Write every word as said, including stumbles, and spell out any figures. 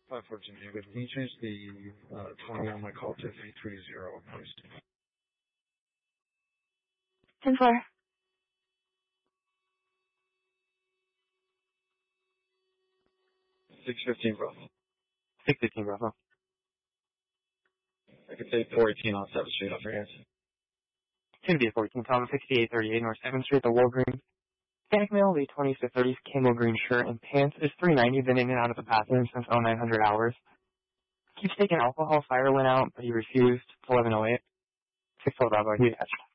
five fourteen, David. Can you change the uh, twenty on my call to three three zero, please? ten four. six fifteen, bro. six fifteen, Bravo. I could say four eighteen on seventh Street off your hands. It's going to be a fourteen, Thomas, sixty-eight thirty-eight North seventh Street, the Walgreens. Panic mail, the twenty-fifth thirty camel green shirt and pants is three ninety, been in and out of the bathroom since oh nine hundred hours. Keeps taking alcohol, fire went out, but he refused. eleven oh eight. six twelve Bravo, he attached.